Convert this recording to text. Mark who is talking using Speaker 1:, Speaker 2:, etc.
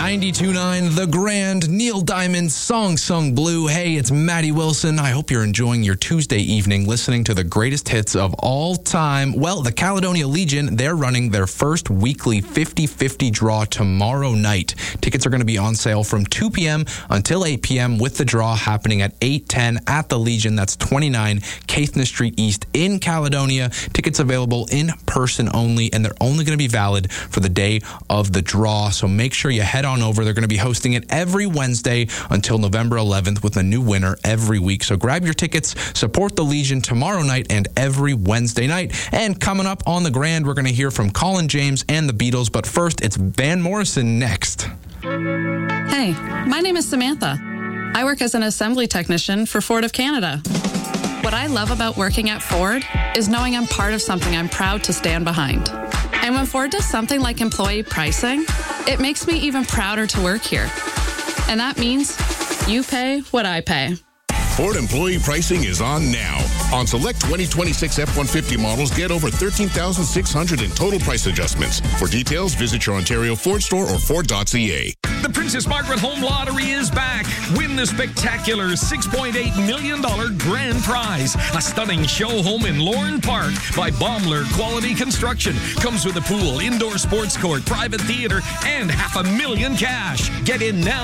Speaker 1: 92.9 The Grand, Neil Diamond's Song Sung Blue. Hey, it's Maddie Wilson. I hope you're enjoying your Tuesday evening listening to the greatest hits of all time. Well, the Caledonia Legion, they're running their first weekly 50-50 draw tomorrow night. Tickets are going to be on sale from 2 p.m. until 8 p.m. with the draw happening at 8:10 at the Legion. That's 29 Caithness Street East in Caledonia. Tickets available in person only, and they're only going to be valid for the day of the draw. So make sure you head on over. They're going to be hosting it every Wednesday until November 11th with a new winner every week. So grab your tickets, support the Legion tomorrow night and every Wednesday night. And coming up on the Grand, we're going to hear from Colin James and the Beatles. But first, it's Van Morrison next.
Speaker 2: Hey, my name is Samantha. I work as an assembly technician for Ford of Canada. What I love about working at Ford is knowing I'm part of something I'm proud to stand behind. And when Ford does something like employee pricing, it makes me even prouder to work here. And that means you pay what I pay.
Speaker 3: Ford employee pricing is on now. On select 2026 F-150 models, get over $13,600 in total price adjustments. For details, visit your Ontario Ford store or Ford.ca.
Speaker 4: The Princess Margaret Home Lottery is back. Win the spectacular $6.8 million grand prize. A stunning show home in Lorne Park by Baumler Quality Construction. Comes with a pool, indoor sports court, private theater, and $500,000 cash. Get in now